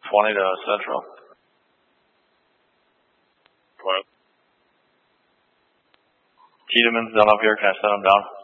20 to Central. What? Tiedemann's done up here. Can I send him down?